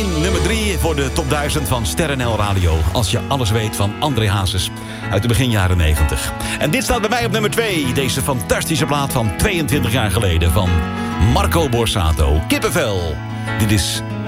Mijn nummer 3 voor de top 1000 van Sterrenl Radio. Als je alles weet van André Hazes uit de begin jaren 90. En dit staat bij mij op nummer 2. Deze fantastische plaat van 22 jaar geleden van Marco Borsato. Kippenvel. Dit is